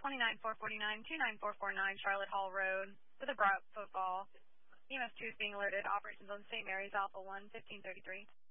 29449, 29449 Charlotte Hall Road with a Brought football. EMS 2 is being alerted. Operations on St. Mary's Alpha 1, 1533.